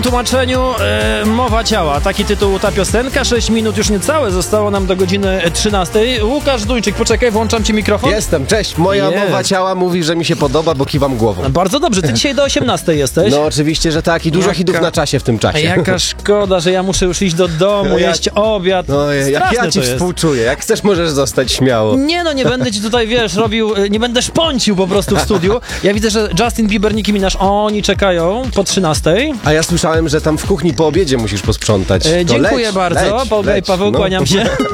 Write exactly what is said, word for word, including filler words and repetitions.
W tłumaczeniu e, mowa ciała, taki tytuł ta piosenka, sześć minut już niecałe zostało nam do godziny trzynastej. Łukasz Duńczyk, poczekaj, włączam ci mikrofon. Jestem, cześć, moja Jest. mowa ciała mówi, że mi się podoba, bo kiwam głową. Bardzo dobrze, ty dzisiaj do osiemnastej jesteś. No oczywiście, że tak i dużo Jaka- hitów na czasie w tym czasie. Jaka szkoda, że ja muszę już iść do domu, No ja- jeść obiad. No, jak Straszne ja ci to jest. współczuję, jak chcesz możesz zostać śmiało. Nie no, nie będę ci tutaj, wiesz, robił, nie będę szpącił po prostu w studiu. Ja widzę, że Justin Bieber, Nicki Minaj, oni czekają po trzynastej. A ja słyszałem, że tam w kuchni po obiedzie musisz posprzątać. E, To dziękuję leć, bardzo, leć, Polga i leć, Paweł, no. kłaniam się.